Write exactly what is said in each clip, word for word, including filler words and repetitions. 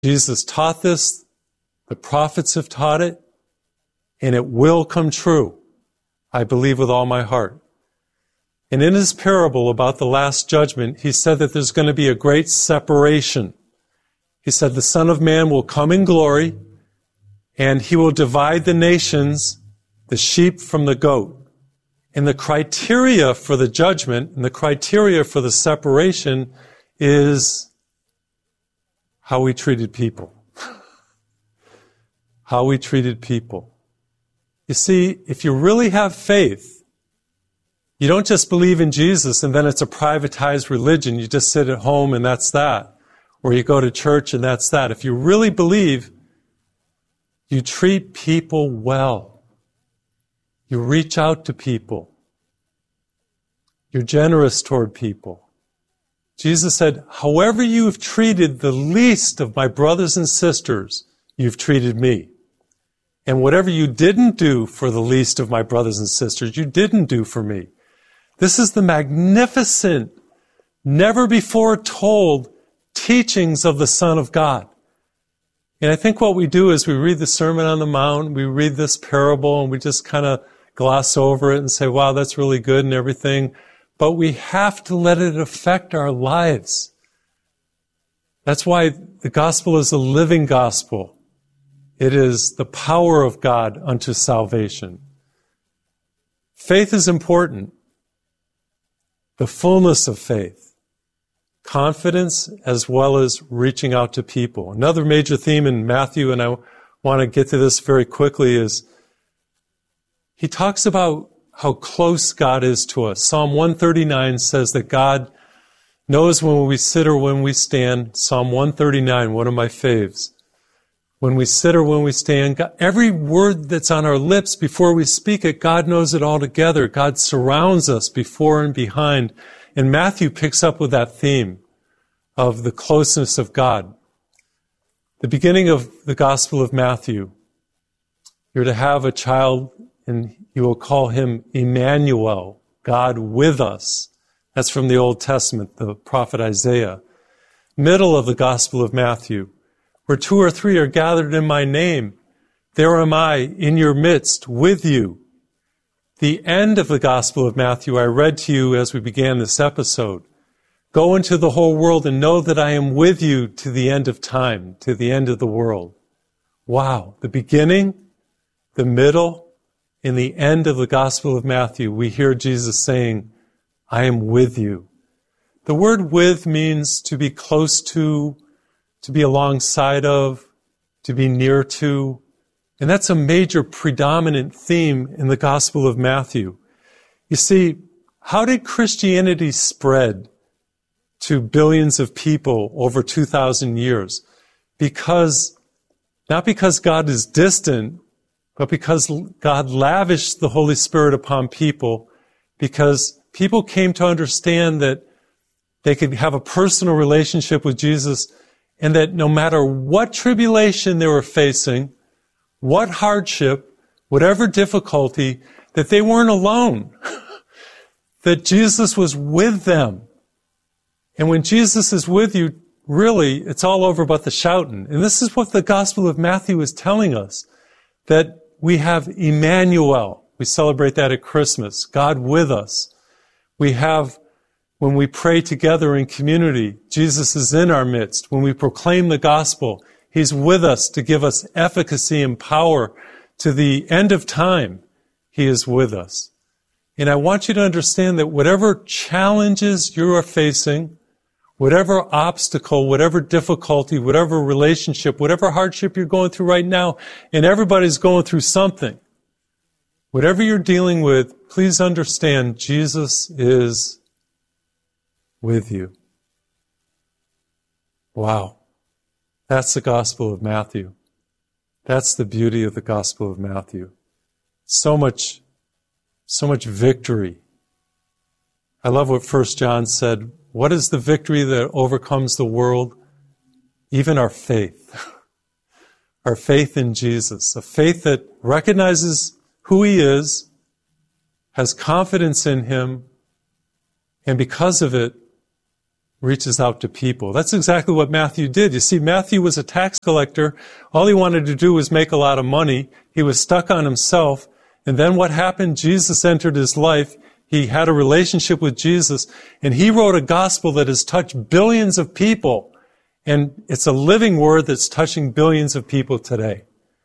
Jesus taught this, the prophets have taught it, and it will come true. I believe with all my heart. And in his parable about the last judgment, he said that there's going to be a great separation. He said the Son of Man will come in glory, and he will divide the nations, the sheep from the goat. And the criteria for the judgment and the criteria for the separation is how we treated people. How we treated people. You see, if you really have faith, you don't just believe in Jesus and then it's a privatized religion. You just sit at home and that's that. Or you go to church and that's that. If you really believe, you treat people well. You reach out to people. You're generous toward people. Jesus said, however you've treated the least of my brothers and sisters, you've treated me. And whatever you didn't do for the least of my brothers and sisters, you didn't do for me. This is the magnificent, never before told teachings of the Son of God. And I think what we do is we read the Sermon on the Mount, we read this parable, and we just kind of gloss over it and say, wow, that's really good and everything. But we have to let it affect our lives. That's why the gospel is a living gospel. It is the power of God unto salvation. Faith is important. The fullness of faith. Confidence as well as reaching out to people. Another major theme in Matthew, and I want to get to this very quickly, is he talks about how close God is to us. Psalm one thirty-nine says that God knows when we sit or when we stand. Psalm one thirty-nine, one of my faves. When we sit or when we stand, God, every word that's on our lips before we speak it, God knows it all together. God surrounds us before and behind. And Matthew picks up with that theme of the closeness of God. The beginning of the Gospel of Matthew, you're to have a child and you will call him Emmanuel, God with us. That's from the Old Testament, the prophet Isaiah. Middle of the Gospel of Matthew, where two or three are gathered in my name, there am I in your midst with you. The end of the Gospel of Matthew I read to you as we began this episode. Go into the whole world and know that I am with you to the end of time, to the end of the world. Wow. The beginning, the middle, and the end of the Gospel of Matthew, we hear Jesus saying, I am with you. The word with means to be close to, to be alongside of, to be near to. And that's a major predominant theme in the Gospel of Matthew. You see, how did Christianity spread to billions of people over two thousand years? Because, not because God is distant, but because God lavished the Holy Spirit upon people, because people came to understand that they could have a personal relationship with Jesus, and that no matter what tribulation they were facing, what hardship, whatever difficulty, that they weren't alone. That Jesus was with them. And when Jesus is with you, really, it's all over but the shouting. And this is what the Gospel of Matthew is telling us. That we have Emmanuel. We celebrate that at Christmas. God with us. We have, when we pray together in community, Jesus is in our midst. When we proclaim the gospel, He's with us to give us efficacy and power to the end of time. He is with us. And I want you to understand that whatever challenges you are facing, whatever obstacle, whatever difficulty, whatever relationship, whatever hardship you're going through right now, and everybody's going through something, whatever you're dealing with, please understand Jesus is with you. Wow. That's the Gospel of Matthew. That's the beauty of the Gospel of Matthew. So much, so much victory. I love what First John said. What is the victory that overcomes the world? Even our faith. Our faith in Jesus. A faith that recognizes who He is, has confidence in Him, and because of it, reaches out to people. That's exactly what Matthew did. You see, Matthew was a tax collector. All he wanted to do was make a lot of money. He was stuck on himself. And then what happened? Jesus entered his life. He had a relationship with Jesus, and he wrote a gospel that has touched billions of people. And it's a living word that's touching billions of people today.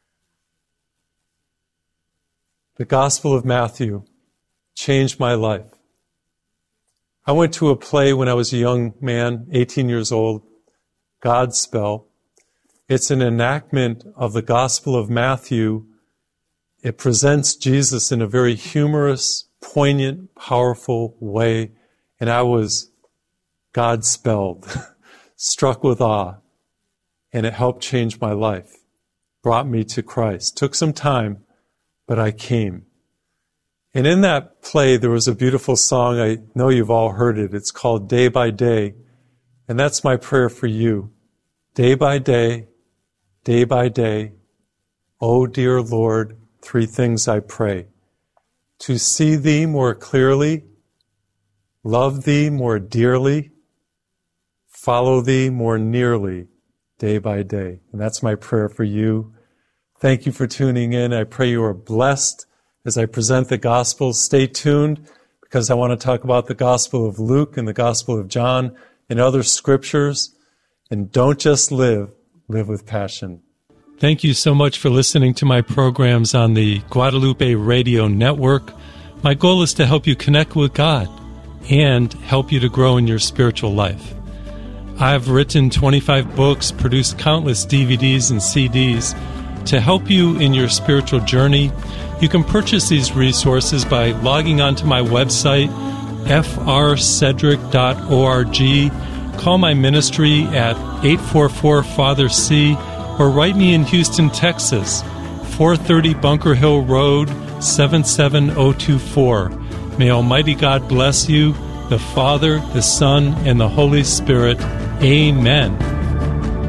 The Gospel of Matthew changed my life. I went to a play when I was a young man, eighteen years old, Godspell. It's an enactment of the Gospel of Matthew. It presents Jesus in a very humorous, poignant, powerful way. And I was Godspelled, struck with awe. And it helped change my life, brought me to Christ. Took some time, but I came. And in that play, there was a beautiful song. I know you've all heard it. It's called Day by Day. And that's my prayer for you. Day by day, day by day, oh dear Lord, three things I pray. To see thee more clearly, love thee more dearly, follow thee more nearly, day by day. And that's my prayer for you. Thank you for tuning in. I pray you are blessed as I present the Gospel. Stay tuned, because I want to talk about the Gospel of Luke and the Gospel of John and other scriptures. And don't just live, live with passion. Thank you so much for listening to my programs on the Guadalupe Radio Network. My goal is to help you connect with God and help you to grow in your spiritual life. I've written twenty-five books, produced countless D V Ds and C Ds to help you in your spiritual journey. You can purchase these resources by logging onto my website, f r cedric dot org. Call my ministry at eight four four Father C, or write me in Houston, Texas, four thirty Bunker Hill Road, seven seven zero two four. May Almighty God bless you, the Father, the Son, and the Holy Spirit. Amen.